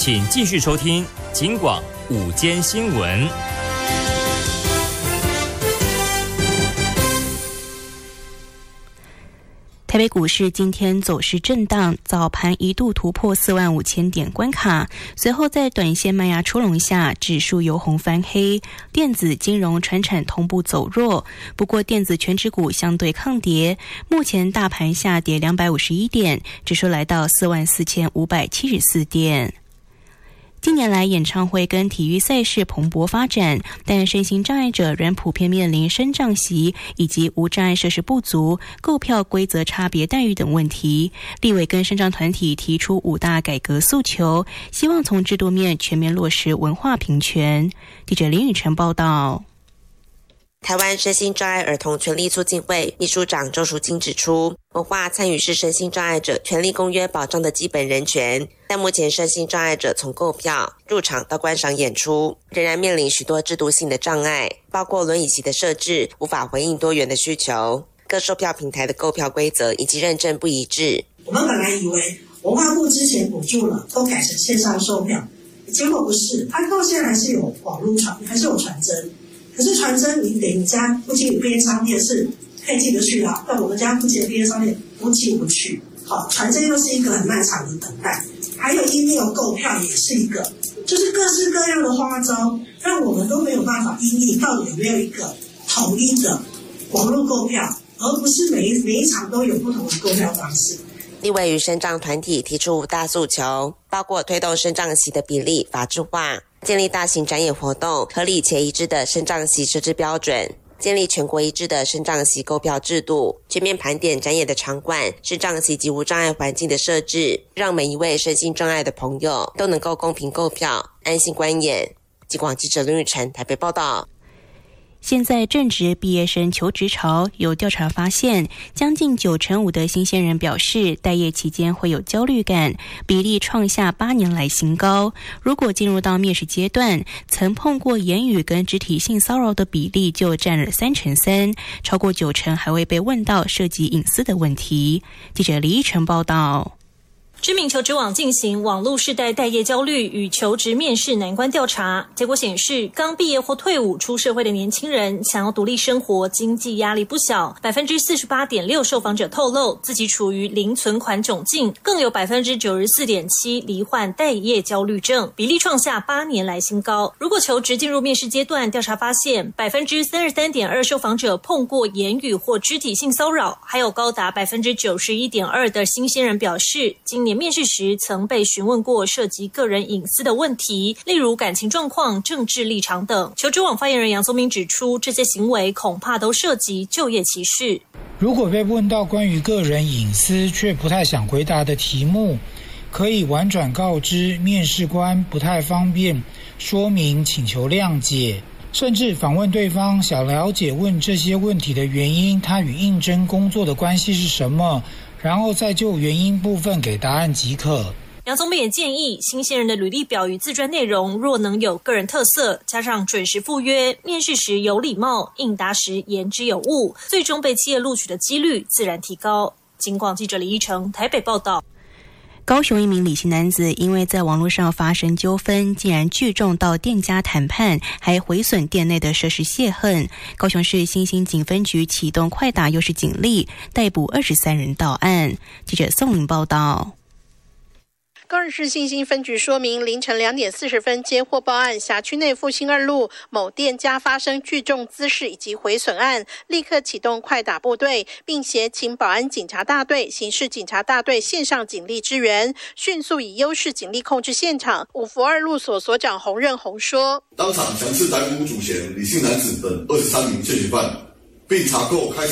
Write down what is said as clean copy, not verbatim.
请继续收听警广午间新闻。 台北股市今天走势震荡，早盘一度突破45000点关卡，随后在短线卖压出笼下，指数由红翻黑，电子、金融、传产同步走弱。不过电子全指股相对抗跌，目前大盘下跌251点，指数来到44574点。近年来，演唱会跟体育赛事蓬勃发展，但身心障碍者仍普遍面临升降席以及无障碍设施不足、购票规则差别待遇等问题。立委跟身障团体提出5大改革诉求，希望从制度面全面落实文化平权。记者林宇晨报道。 台湾身心障碍儿童权利促进会秘书长周淑金指出，文化参与是身心障碍者权利公约保障的基本人权，但目前身心障碍者从购票、入场到观赏演出，仍然面临许多制度性的障碍，包括轮椅席的设置无法回应多元的需求，各售票平台的购票规则以及认证不一致。 我们本来以为文化部之前补助了，都改成线上售票，结果不是，它到现在还是有网络传，还是有传真。可是传真你给你家附近的便利商店是可以进得去的，但我们家附近的便利商店不进不去。好，传真又是一个很漫长的等待，还有email购票也是一个，就是各式各样的花招，让我们都没有办法因应到底有没有一个统一的网络购票，而不是每一场都有不同的购票方式。 立委与身障团体提出5大诉求，包括推动身障席的比例法制化，建立大型展演活动合理且一致的身障席设置标准，建立全国一致的身障席购票制度，全面盘点展演的场馆、身障席及无障碍环境的设置，让每一位身心障碍的朋友都能够公平购票、安心观演。警广记者林宇晨台北报道。 现在正值毕业生求职潮，有调查发现，将近95%的新鲜人表示待业期间会有焦虑感，比例创下8年来新高。如果进入到面试阶段，曾碰过言语跟肢体性骚扰的比例就占了3%，超过90%还会被问到涉及隐私的问题。记者李依晨报道。 知名求职网进行网络世代待业焦虑与求职面试难关调查，结果显示，刚毕业或退伍出社会的年轻人想要独立生活，经济压力不小。48.6%受访者透露自己处于零存款窘境，更有94.7%罹患待业焦虑症，比例创下8年来新高。如果求职进入面试阶段，调查发现33.2%受访者碰过言语或肢体性骚扰，还有高达91.2%的新鲜人表示，今年面试时曾被询问过涉及个人隐私的问题，例如感情状况、政治立场等。求职网发言人杨宗明指出，这些行为恐怕都涉及就业歧视。 如果被问到关于个人隐私却不太想回答的题目，可以婉转告知面试官不太方便说明，请求谅解。甚至访问对方，想了解问这些问题的原因，他与应征工作的关系是什么，然后再就原因部分给答案即可。 杨宗明也建议，新鲜人的履历表与自传内容若能有个人特色，加上准时赴约，面试时有礼貌，应答时言之有物，最终被企业录取的几率自然提高。警广记者李依晨台北报道。 高雄一名李姓男子因为在网络上发生纠纷，竟然聚众到店家谈判，还毁损店内的设施泄恨。高雄市新兴警分局启动快打优势警力，逮捕23人到案。记者宋颖报道。 高雄市新兴分局说明，凌晨2点40分接获报案，辖区内复兴2路某店家发生聚众滋事以及毁损案，立刻启动快打部队，并协请保安警察大队、刑事警察大队线上警力支援，迅速以优势警力控制现场。五福2路所所长洪任宏说， 当场强制逮捕主嫌李姓男子等23名现行犯，并查扣开